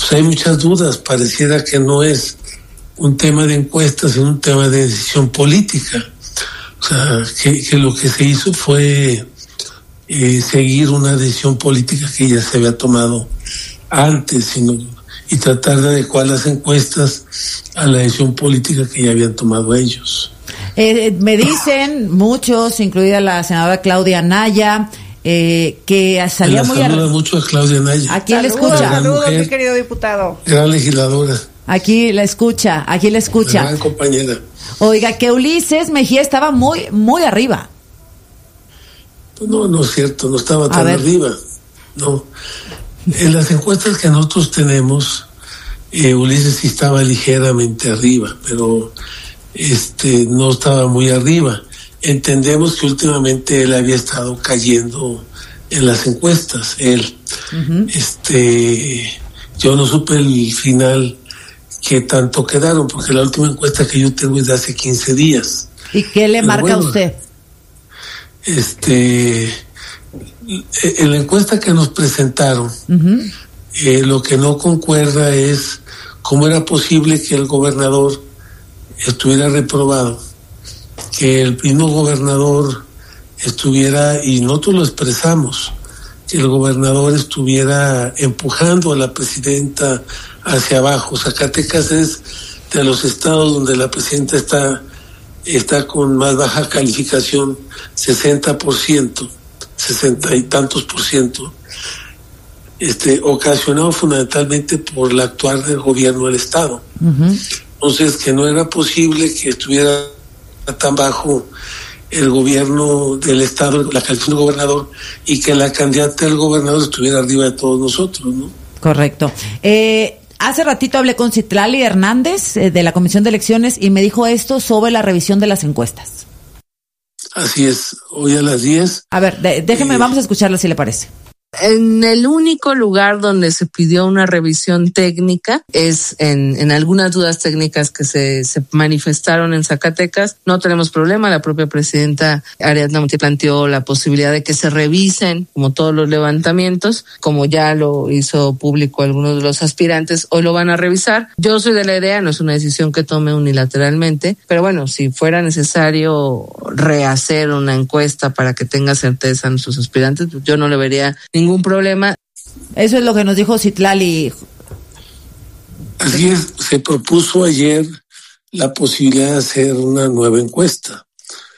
pues hay muchas dudas. Pareciera que no es un tema de encuestas, sino un tema de decisión política. O sea, que lo que se hizo fue seguir una decisión política que ya se había tomado antes, y tratar de adecuar las encuestas a la decisión política que ya habían tomado ellos. Me dicen muchos, incluida la senadora Claudia Anaya, que salía muy saluda mucho a Claudia Anaya. Aquí la escucha. Saludos, mi querido diputado. Gran legisladora. Aquí la escucha. Gran compañera. Oiga, que Ulises Mejía estaba muy, muy arriba. No es cierto, no estaba tan arriba. No. En las encuestas que nosotros tenemos, Ulises sí estaba ligeramente arriba, pero no estaba muy arriba. Entendemos que últimamente él había estado cayendo en las encuestas, él. Uh-huh. Yo no supe el final que tanto quedaron, porque la última encuesta que yo tengo es de hace 15 días. ¿Y qué le marca a usted? En la encuesta que nos presentaron, uh-huh, lo que no concuerda es cómo era posible que el gobernador estuviera reprobado, que el mismo gobernador estuviera, y nosotros lo expresamos, que el gobernador estuviera empujando a la presidenta hacia abajo. Zacatecas es de los estados donde la presidenta está con más baja calificación, 60%, 60 y tantos por ciento, ocasionado fundamentalmente por el actuar del gobierno del estado. Uh-huh. Entonces, que no era posible que estuviera tan bajo el gobierno del estado, la calificación del gobernador, y que la candidata del gobernador estuviera arriba de todos nosotros, ¿no? Correcto. Hace ratito hablé con Citlali Hernández de la Comisión de Elecciones y me dijo esto sobre la revisión de las encuestas. Así es, hoy a las 10. A ver, déjeme, vamos a escucharla si le parece. En el único lugar donde se pidió una revisión técnica es en algunas dudas técnicas que se manifestaron en Zacatecas. No tenemos problema, la propia presidenta Ariadna Montiel planteó la posibilidad de que se revisen como todos los levantamientos, como ya lo hizo público algunos de los aspirantes, hoy lo van a revisar. Yo soy de la idea, no es una decisión que tome unilateralmente, pero bueno, si fuera necesario rehacer una encuesta para que tenga certeza en sus aspirantes, pues yo no le vería ningún problema. Eso es lo que nos dijo Citlali. Así es, se propuso ayer la posibilidad de hacer una nueva encuesta.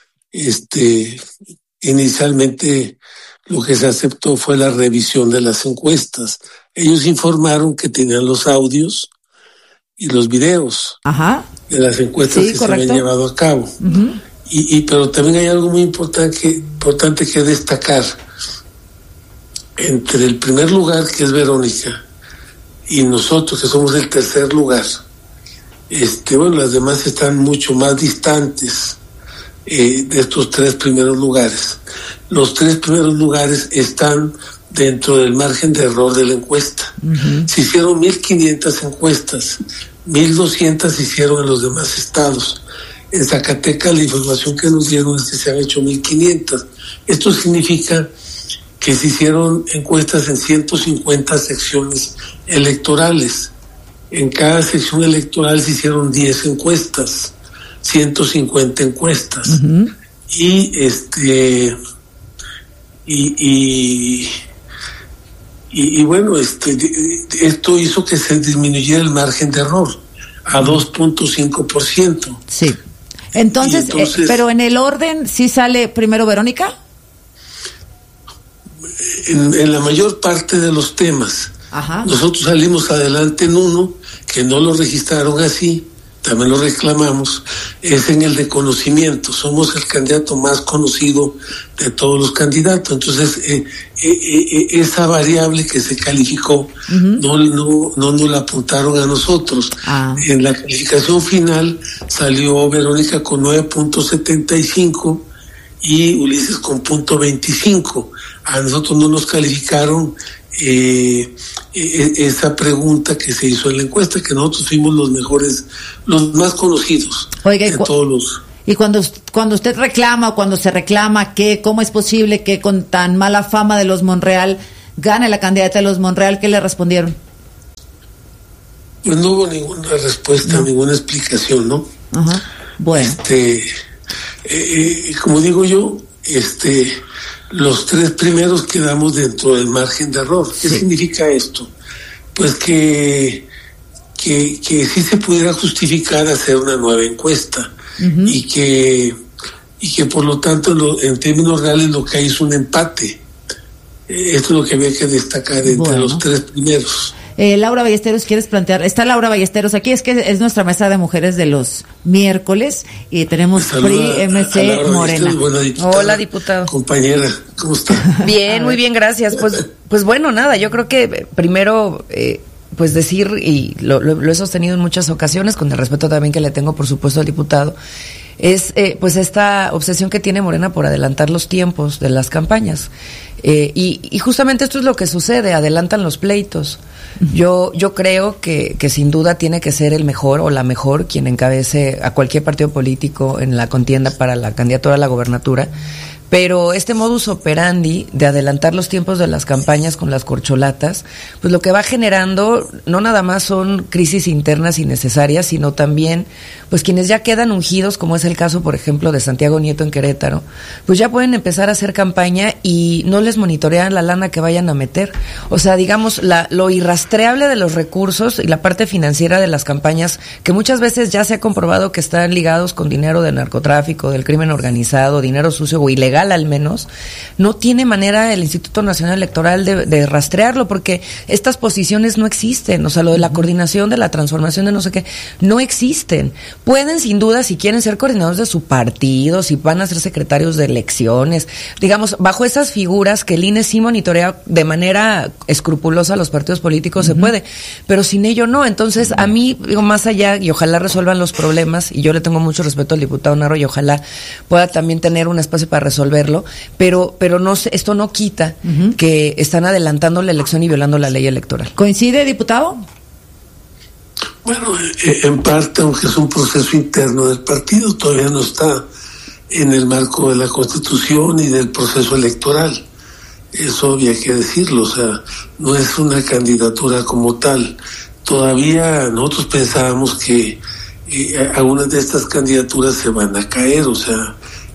Inicialmente lo que se aceptó fue la revisión de las encuestas. Ellos informaron que tenían los audios y los videos, ajá, de las encuestas, sí, que correcto, se habían llevado a cabo. Uh-huh. Pero también hay algo muy importante que destacar. Entre el primer lugar, que es Verónica, y nosotros, que somos el tercer lugar, las demás están mucho más distantes de estos tres primeros lugares. Los tres primeros lugares están dentro del margen de error de la encuesta. Uh-huh. Se hicieron 1,500 encuestas, 1,200 se hicieron en los demás estados. En Zacatecas la información que nos dieron es que se han hecho 1,500. Esto significa que se hicieron encuestas en 150 secciones electorales. En cada sección electoral se hicieron 10 encuestas, 150 encuestas. Uh-huh. Y bueno, esto hizo que se disminuyera el margen de error a 2.5%. Sí. Entonces, pero en el orden, ¿sí sale primero Verónica? En la mayor parte de los temas. Ajá. Nosotros salimos adelante en uno que no lo registraron así, también lo reclamamos, es en el de conocimiento. Somos el candidato más conocido de todos los candidatos. Entonces, esa variable que se calificó, uh-huh, no nos la apuntaron a nosotros. Ah. En la calificación final salió Verónica con 9.75 y Ulises con 0.25. A nosotros no nos calificaron esa pregunta que se hizo en la encuesta, que nosotros fuimos los mejores, los más conocidos. Oiga, de todos los. Y cuando usted reclama, o cuando se reclama que cómo es posible que con tan mala fama de los Monreal gane la candidata de los Monreal, ¿qué le respondieron? Pues no hubo ninguna respuesta, ninguna explicación, ¿no? Ajá. Bueno. Como digo yo, los 3 primeros quedamos dentro del margen de error. ¿Qué significa esto? Pues que sí se pudiera justificar hacer una nueva encuesta, y que por lo tanto en términos reales lo que hay es un empate. Esto es lo que había que destacar entre los 3 primeros. Laura Ballesteros, ¿quieres plantear? Está Laura Ballesteros aquí, es que es nuestra mesa de mujeres de los miércoles y tenemos PRI, MC, Morena. Hola, diputado. Compañera, ¿cómo está? Bien, muy bien, gracias. Pues bueno, nada, yo creo que primero, pues decir, y lo he sostenido en muchas ocasiones, con el respeto también que le tengo, por supuesto, al diputado, es pues esta obsesión que tiene Morena por adelantar los tiempos de las campañas. Y justamente esto es lo que sucede, adelantan los pleitos. Yo creo que sin duda tiene que ser el mejor o la mejor quien encabece a cualquier partido político en la contienda para la candidatura a la gobernatura. Pero este modus operandi de adelantar los tiempos de las campañas con las corcholatas, pues lo que va generando no nada más son crisis internas innecesarias, sino también, pues quienes ya quedan ungidos, como es el caso, por ejemplo, de Santiago Nieto en Querétaro, pues ya pueden empezar a hacer campaña y no les monitorean la lana que vayan a meter. O sea, digamos, lo irrastreable de los recursos y la parte financiera de las campañas, que muchas veces ya se ha comprobado que están ligados con dinero de narcotráfico, del crimen organizado, dinero sucio o ilegal, al menos, no tiene manera el Instituto Nacional Electoral de rastrearlo, porque estas posiciones no existen. O sea, lo de la coordinación, de la transformación de no sé qué, no existen. Pueden, sin duda, si quieren ser coordinadores de su partido, si van a ser secretarios de elecciones, digamos, bajo esas figuras que el INE sí monitorea de manera escrupulosa a los partidos políticos, se puede, pero sin ello no. Entonces, a mí, digo, más allá, y ojalá resuelvan los problemas, y yo le tengo mucho respeto al diputado Narro, y ojalá pueda también tener un espacio para resolverlo, pero no, esto no quita que están adelantando la elección y violando la ley electoral. ¿Coincide, diputado? Bueno, en parte, aunque es un proceso interno del partido, todavía no está en el marco de la Constitución y del proceso electoral. Eso había que decirlo, o sea, no es una candidatura como tal. Todavía nosotros pensábamos que algunas de estas candidaturas se van a caer, o sea,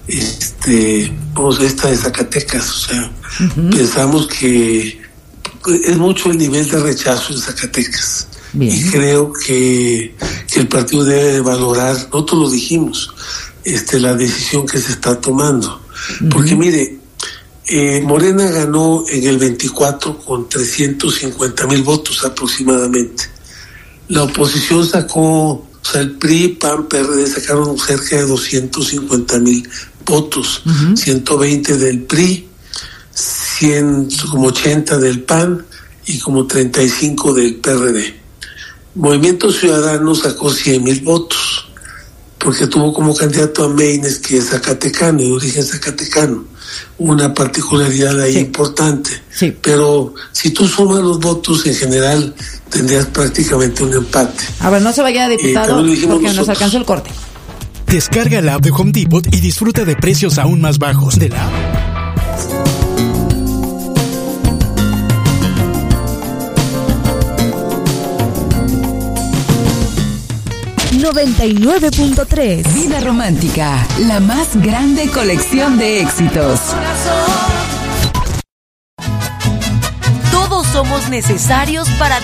esta de Zacatecas, o sea, pensamos que es mucho el nivel de rechazo en Zacatecas. Bien. Y creo que el partido debe valorar, nosotros lo dijimos, la decisión que se está tomando. Porque mire, Morena ganó en el 24 con 350,000 votos aproximadamente. La oposición sacó, o sea, el PRI, PAN, PRD sacaron cerca de 250,000 votos, 120 del PRI, como 80 del PAN y como 35 del PRD. Movimiento Ciudadano sacó 100,000 votos, porque tuvo como candidato a Meines, que es zacatecano, de origen zacatecano, una particularidad ahí importante. Sí. Pero si tú sumas los votos en general, tendrías prácticamente un empate. A ver, no se vaya, diputado, porque nos alcanzó el corte. Descarga la app de Home Depot y disfruta de precios aún más bajos de la app. ...99.3... Vida Romántica, la más grande colección de éxitos. Todos somos necesarios para